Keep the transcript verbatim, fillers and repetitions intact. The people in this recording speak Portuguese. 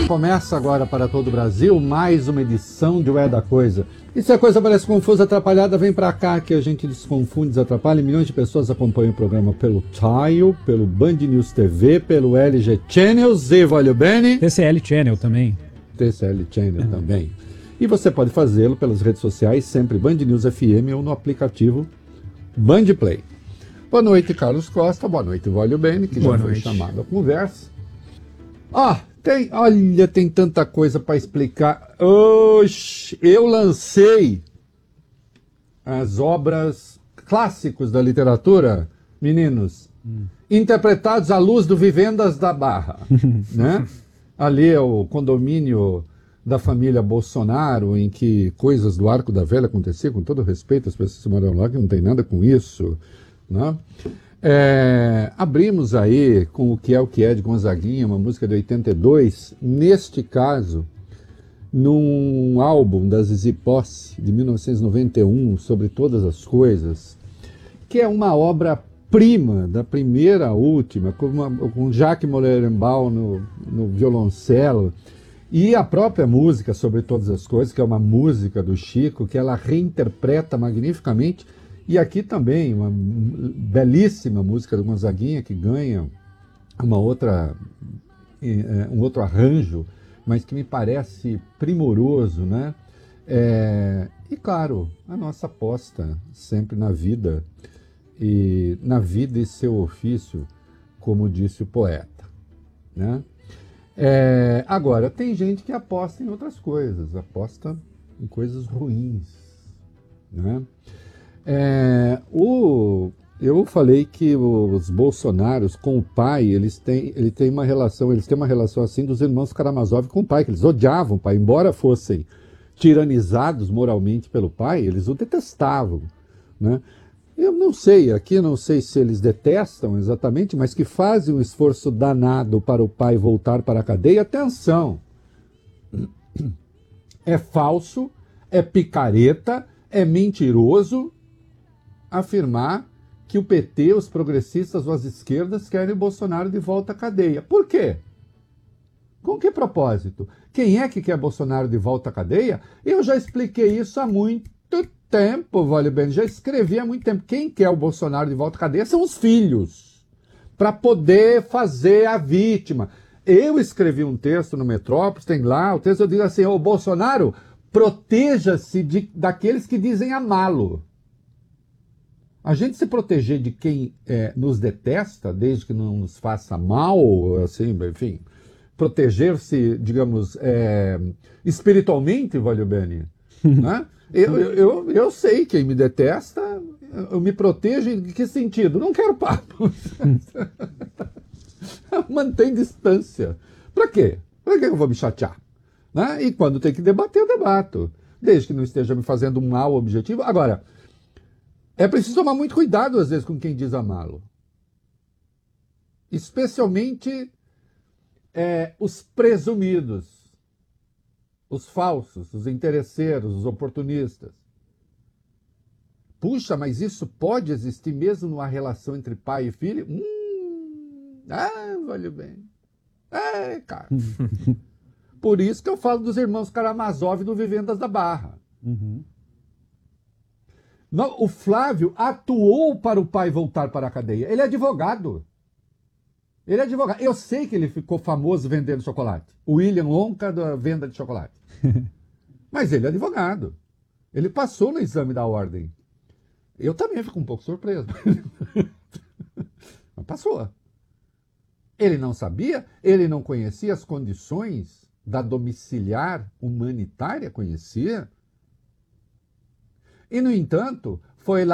Começa agora para todo o Brasil mais uma edição de Ué da Coisa. E se a coisa parece confusa, atrapalhada, vem pra cá que a gente desconfunde, desatrapalha. E milhões de pessoas acompanham o programa pelo Tile, pelo Band News T V, pelo L G Channels e Valeu Bene. T C L Channel também. T C L Channel é. também. E você pode fazê-lo pelas redes sociais, sempre Band News F M ou no aplicativo Band Play. Boa noite, Carlos Costa. Boa noite, Valeu Bene, que Boa já noite. foi chamado à conversa. Ah, tem, olha, tem tanta coisa para explicar. Oxi, eu lancei as obras clássicos da literatura, meninos, hum. interpretados à luz do Vivendas da Barra, né? Ali é o condomínio da família Bolsonaro, em que coisas do Arco da Velha aconteciam, com todo respeito às pessoas que moram lá, que não tem nada com isso, né? É, abrimos aí com O Que É O Que É de Gonzaguinha, uma música de oitenta e dois, neste caso, num álbum da Zizi Posse, de mil novecentos e noventa e um, Sobre Todas as Coisas, que é uma obra-prima da primeira à última, com, uma, com Jacques Morelenbaum no, no violoncelo, e a própria música Sobre Todas as Coisas, que é uma música do Chico, que ela reinterpreta magnificamente. E aqui também uma belíssima música do Gonzaguinha que ganha uma outra, um outro arranjo, mas que me parece primoroso, né? É, e claro, a nossa aposta sempre na vida, e na vida e seu ofício, como disse o poeta, né? É, agora, tem gente que aposta em outras coisas, aposta em coisas ruins, né? É, o, eu falei que os Bolsonaros com o pai, eles têm, ele tem uma relação, eles têm uma relação assim dos irmãos Karamazov com o pai, que eles odiavam o pai, embora fossem tiranizados moralmente pelo pai, eles o detestavam, né? Eu não sei, aqui não sei se eles detestam exatamente, mas que fazem um esforço danado para o pai voltar para a cadeia. Atenção, é falso, é picareta, é mentiroso afirmar que o P T, os progressistas ou as esquerdas querem o Bolsonaro de volta à cadeia. Por quê? Com que propósito? Quem é que quer Bolsonaro de volta à cadeia? Eu já expliquei isso há muito tempo, Valeu Bene, já escrevi há muito tempo. Quem quer o Bolsonaro de volta à cadeia são os filhos, para poder fazer a vítima. Eu escrevi um texto no Metrópolis, tem lá, o texto eu digo assim, ô Bolsonaro, proteja-se de, daqueles que dizem amá-lo. A gente se proteger de quem é, nos detesta, desde que não nos faça mal, assim, enfim, proteger-se, digamos, é, espiritualmente, Valeu Bene, né? Eu, eu, eu sei quem me detesta, eu me protejo em que sentido? Não quero papo. Mantém distância. Para quê? Para que eu vou me chatear? Né? E quando tem que debater, eu debato. Desde que não esteja me fazendo um mal objetivo. Agora, é preciso tomar muito cuidado, às vezes, com quem diz amá-lo. Especialmente é, os presumidos, os falsos, os interesseiros, os oportunistas. Puxa, mas isso pode existir mesmo numa relação entre pai e filho? Hum, ah, Valeu Bene. É, cara. Por isso que eu falo dos irmãos Karamazov do Vivendas da Barra. Uhum. O Flávio atuou para o pai voltar para a cadeia. Ele é advogado. Ele é advogado. Eu sei que ele ficou famoso vendendo chocolate. O William Wonka da venda de chocolate. Mas ele é advogado. Ele passou no exame da ordem. Eu também fico um pouco surpreso. Mas passou. Ele não sabia? Ele não conhecia as condições da domiciliar humanitária? Conhecia? E, no entanto, foi lá